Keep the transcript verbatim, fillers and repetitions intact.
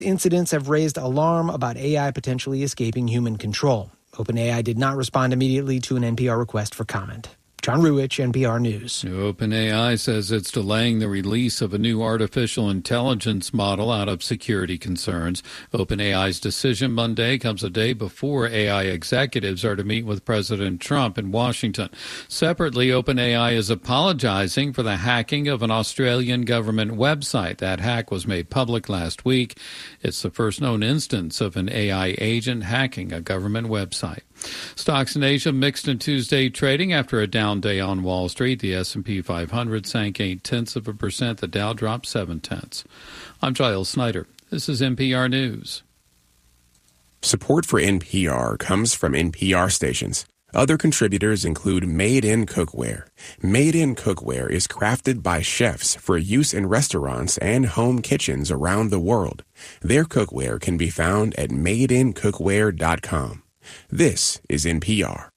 Incidents have raised alarm about A I potentially escaping human control. OpenAI did not respond immediately to an N P R request for comment. John Ruwitch, N P R News. OpenAI says it's delaying the release of a new artificial intelligence model out of security concerns. OpenAI's decision Monday comes a day before A I executives are to meet with President Trump in Washington. Separately, OpenAI is apologizing for the hacking of an Australian government website. That hack was made public last week. It's the first known instance of an A I agent hacking a government website. Stocks in Asia mixed in Tuesday trading after a down day on Wall Street. The S and P five hundred sank eight tenths of a percent. The Dow dropped seven tenths. I'm Giles Snyder. This is N P R News. Support for N P R comes from N P R stations. Other contributors include Made in Cookware. Made in Cookware is crafted by chefs for use in restaurants and home kitchens around the world. Their cookware can be found at made in cookware dot com. This is N P R.